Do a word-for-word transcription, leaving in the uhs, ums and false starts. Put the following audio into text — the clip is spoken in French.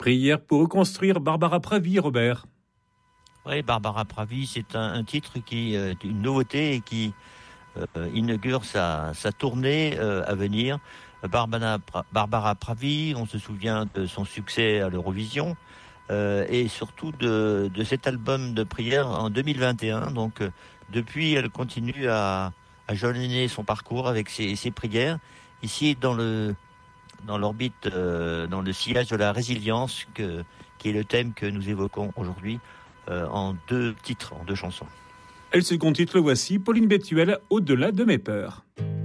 Prière pour reconstruire Barbara Pravi, Robert. Oui, Barbara Pravi, c'est un, un titre qui est euh, une nouveauté et qui euh, inaugure sa, sa tournée euh, à venir. Barbara, Barbara Pravi, on se souvient de son succès à l'Eurovision euh, et surtout de, de cet album de prière en deux mille vingt et un. Donc euh, depuis, elle continue à, à jalonner son parcours avec ses, ses prières. Ici, dans le dans l'orbite, euh, dans le sillage de la résilience, que, qui est le thème que nous évoquons aujourd'hui euh, en deux titres, en deux chansons. Et le second titre, le voici, Pauline Bétuel, Au-delà de mes peurs.